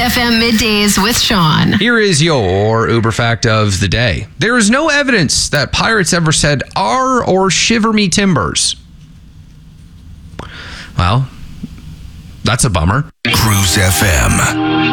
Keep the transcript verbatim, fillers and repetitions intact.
F M Middays with Sean. Here is your Uber fact of the day. There is no evidence that pirates ever said "ar" or "shiver me timbers." Well, that's a bummer. Cruise F M.